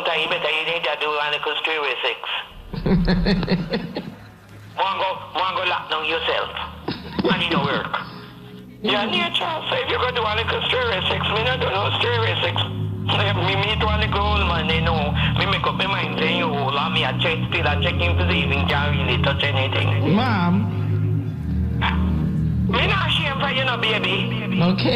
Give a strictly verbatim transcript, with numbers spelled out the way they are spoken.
sometimes you better you need to do a little stray sex. One go, one go lock down yourself. And it don't work. Yeah, nature. So if you go do a little stray sex, me not do no stray sex. Me meet one little old man, you know. Me make up my mind saying, you hold on, me a check still a checking to see if he can really touch anything. Mom. Me not ashamed for you, no, baby. Okay.